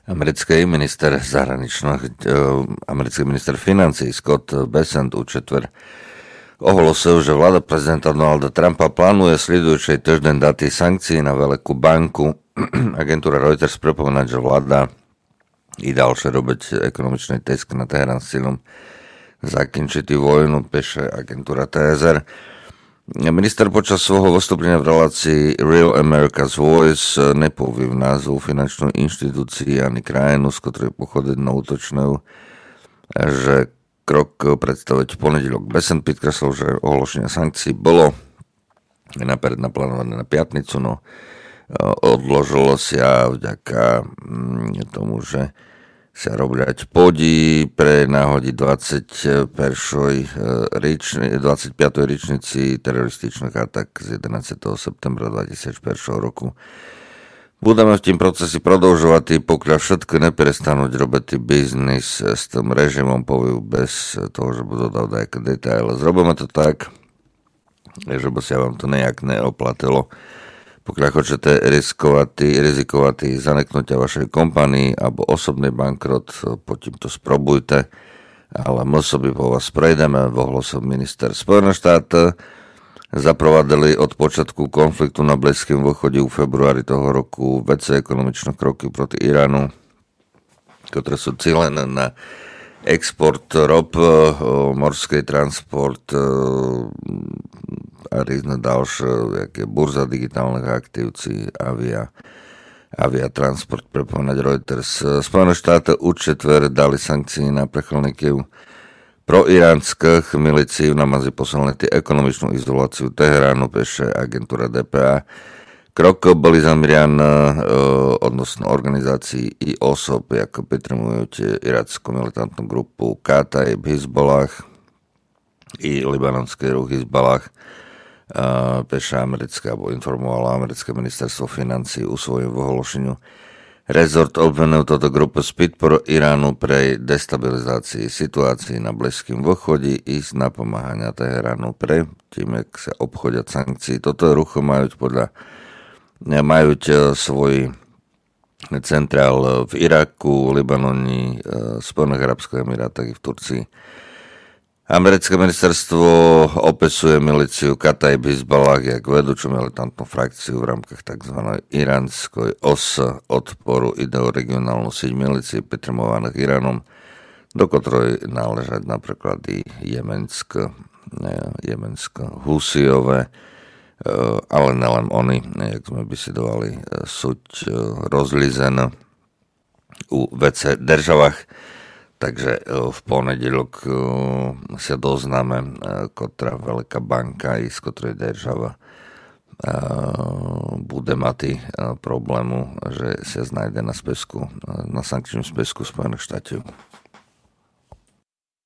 Americký minister financií Scott Bessent u četver ohlasil, že vláda prezidenta Donalda Trumpa plánuje sledujúcej týždeň dati sankcií na veľkú banku. Agentúra Reuters pripomína, že vláda i ďalšie robiť ekonomičný tisk na Teherán s cieľom zakončiť vojnu, píše agentúra TSR. Minister počas svojho vystúpenia v relácii Real America's Voice nepovie názvu finančnú inštitúcii ani krajinu, z ktorej pochodí na útočnú, že krok predstaviť v ponedeľok. Bessent podkreslil, že ohlášenie sankcií bolo napred naplánované na piatnicu, no odložilo sa vďaka tomu, že sa robiať podí pre náhodi 25. ričnici terorističných atak z 11. septembra 2001 roku. Budeme v tým procesi prodlžovať, pokiaľ všetko neprestanúť robiť biznis s tým režimom, poviem bez toho, že budú dať nejaké detaily. Zrobíme to tak, že by sa vám to nejak neoplatilo. Pokiaľ chcete rizikovať zaneknutia vašej kompanii alebo osobný bankrot, potom to sprobujte, ale my sobie po vás prejdeme, ohlásil minister. Spojené štáty zaprovadili od počiatku konfliktu na Blízkym východe v februári toho roku väčšie ekonomičné kroky proti Iránu, ktoré sú cílené na export rop, morský transport a rôzne ďalšie, jak je burza digitálnych aktív, aviatransport, prepomínať Reuters. Spojené štáty u četver dali sankcie na prechylníkov proiránskych milícií na mazi posilniti ekonomičnú izoláciu Teheránu, píše agentúra DPA. Krok boli zameriané odnosno organizácií i osob, ako підтримують irackú militantnú grupu Kataib Hizballah i libanonský ruch Hizballah, píše americké, alebo informovalo americké ministerstvo financií u svojom vyhlášeniu. Rezort obvinil toto grupu z podporu Iránu pre destabilizácii situácií na Blízkym východe i z napomáhania Teheránu pre tým, jak sa obchodia sankcií. Toto rucho majú svoj centrál v Iraku, Libanoni, Spojených arabských emirátach i v Turcii. Americké ministerstvo opisuje milíciu Kataib Hizballah jak vedúcu militantnú frakciu v rámkach tzv. Iránskej os odporu. Ide o regionálnu síť milícií підтримуваných Iránom, do ktorej náležať napríklad i jemensko-husijové, ale nelen oni, jak sme by si dovali súť rozlizen u vece državách. Takže v ponedeľok sa doznáme, ktorá veľká banka i z ktorej država bude mať problému, že sa znajde na sankčnom spisku Spojených štátov.